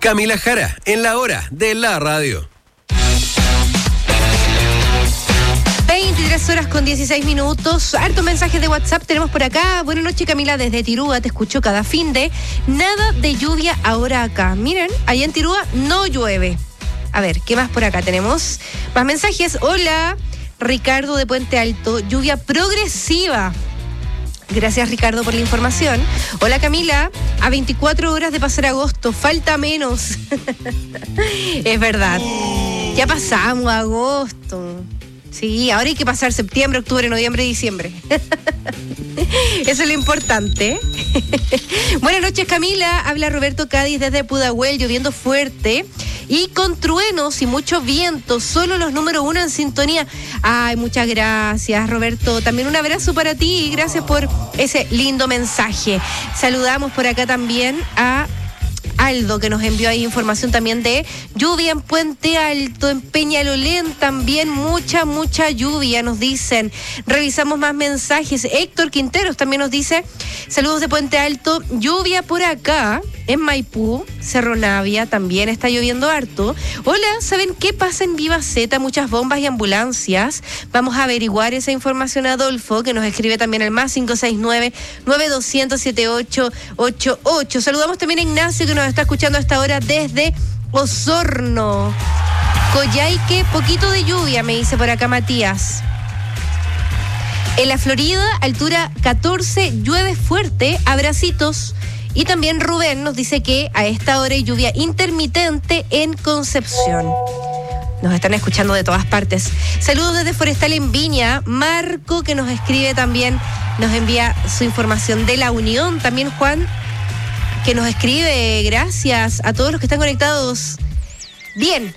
Camila Jara, en la hora de la radio. 23 horas con 16 minutos. Harto mensajes de WhatsApp tenemos por acá. Buenas noches, Camila, desde Tirúa. Te escucho cada fin de. Nada de lluvia ahora acá. Miren, allá en Tirúa no llueve. A ver, ¿qué más por acá tenemos? Más mensajes. Hola, Ricardo de Puente Alto. Lluvia progresiva. Gracias, Ricardo, por la información. Hola, Camila. A 24 horas de pasar agosto. Falta menos. Es verdad. Ya pasamos agosto. Sí, ahora hay que pasar septiembre, octubre, noviembre, diciembre. Eso es lo importante. Buenas noches, Camila. Habla Roberto Cádiz desde Pudahuel, lloviendo fuerte y con truenos y mucho viento. Solo los número 1 en sintonía. Ay, muchas gracias, Roberto. También un abrazo para ti y gracias por ese lindo mensaje. Saludamos por acá también a Aldo, que nos envió ahí información también de lluvia en Puente Alto, en Peñalolén también mucha lluvia, nos dicen. Revisamos más mensajes. Héctor Quinteros también nos dice, saludos de Puente Alto, lluvia por acá, en Maipú, Cerro Navia, también está lloviendo harto. Hola, ¿saben qué pasa en Viva Zeta? Muchas bombas y ambulancias. Vamos a averiguar esa información, Adolfo, que nos escribe también al más 569-9200-7888. Saludamos también a Ignacio, que nos está escuchando a esta hora desde Osorno. Coyhaique, poquito de lluvia, me dice por acá Matías. En la Florida, altura 14, llueve fuerte, abracitos. Y también Rubén nos dice que a esta hora hay lluvia intermitente en Concepción. Nos están escuchando de todas partes. Saludos desde Forestal en Viña. Marco, que nos escribe también, nos envía su información de La Unión. También Juan, que nos escribe. Gracias a todos los que están conectados. Bien,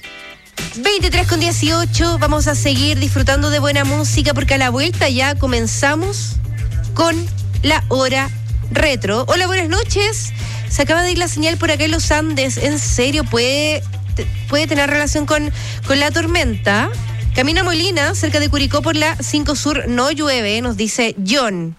23:18. Vamos a seguir disfrutando de buena música porque a la vuelta ya comenzamos con la hora retro. Hola, buenas noches. Se acaba de ir la señal por acá en los Andes. ¿En serio puede tener relación con la tormenta? Camino a Molina, cerca de Curicó por la 5 Sur, no llueve, nos dice John.